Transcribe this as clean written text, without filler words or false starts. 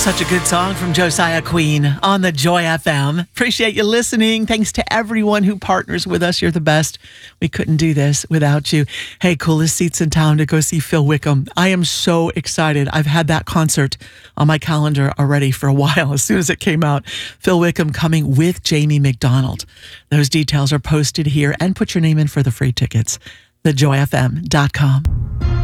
Such a good song from Josiah Queen on the Joy FM. Appreciate you listening. Thanks to everyone who partners with us. You're the best. We couldn't do this without you. Hey, coolest seats in town to go see Phil Wickham. I am so excited. I've had that concert on my calendar already for a while. As soon as it came out, Phil Wickham coming with Jamie McDonald. Those details are posted here, and put your name in for the free tickets. TheJoyFM.com.